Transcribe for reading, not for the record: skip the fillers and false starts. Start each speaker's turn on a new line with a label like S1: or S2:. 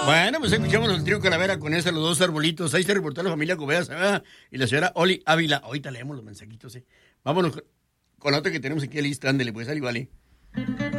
S1: Bueno, pues escuchamos el trío Calavera con los dos arbolitos. Ahí se reportó la familia Cubea, ¿sabes? Y la señora Oli Ávila. Ahorita leemos los mensajitos, Vámonos con la otra que tenemos aquí lista. Ándele, pues, ahí vale.